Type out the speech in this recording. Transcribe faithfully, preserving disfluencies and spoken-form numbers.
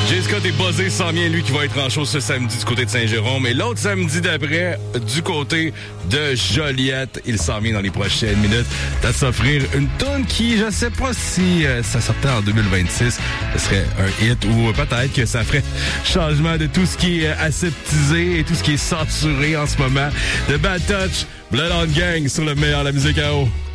Jay Scott est buzzé, sans bien lui qui va être en show ce samedi du côté de Saint-Jérôme. Et l'autre samedi d'après, du côté de Joliette, il s'en vient dans les prochaines minutes à s'offrir une toune qui, je sais pas si euh, ça sortait en deux mille vingt-six, ce serait un hit ou peut-être que ça ferait changement de tout ce qui est aseptisé et tout ce qui est censuré en ce moment. The Bad Touch, Blood on Gang sur le meilleur de la musique à eau.